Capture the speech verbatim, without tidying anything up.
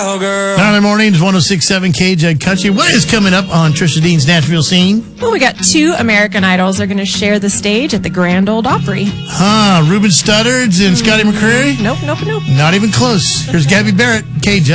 cowgirl. Saturday mornings, one oh six point seven K J Country. What is coming up on Trisha Dean's Nashville scene? Well, we got two American Idols are going to share the stage at the Grand Ole Opry. Huh, Ruben Studdard and Scotty McCreery? Nope, nope, nope. Not even close. Here's Gabby Barrett, K J.